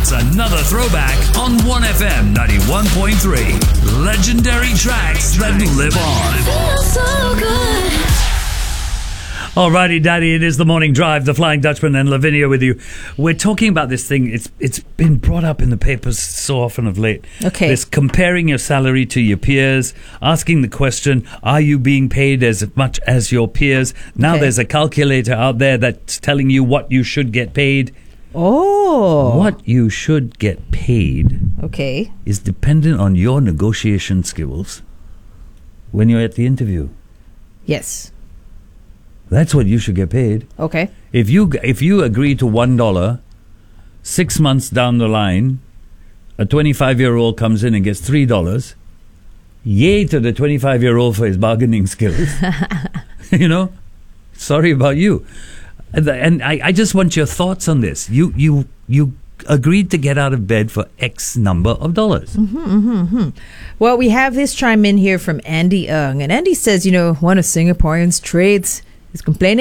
It's another throwback on 1FM 91.3. Legendary tracks that live on. Feels so good. Alrighty, Daddy, it is the Morning Drive, the Flying Dutchman and Lavinia with you. We're talking about this thing. It's been brought up in the papers so often of late. Okay. This comparing your salary to your peers, asking the question, are you being paid as much as your peers? Now Okay. there's a calculator out there that's telling you what you should get paid. Oh. What you should get paid Okay. is dependent on your negotiation skills when you're at the interview. Yes. That's what you should get paid. Okay. If you agree to $1, 6 months down the line, a 25-year-old comes in and gets $3. Yay to the 25-year-old for his bargaining skills. You know, sorry about you. And I just want your thoughts on this. You agreed to get out of bed for X number of dollars. Well, we have this chime in here from Andy Ng. And Andy says, one of Singaporeans' trades is complaining